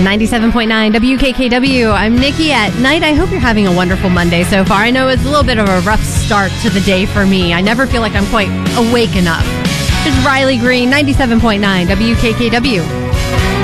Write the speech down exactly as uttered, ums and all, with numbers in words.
ninety-seven point nine W K K W. I'm Nikki at night. I hope you're having a wonderful Monday so far. I know it's a little bit of a rough start to the day for me. I never feel like I'm quite awake enough. It's Riley Green, ninety-seven point nine W K K W.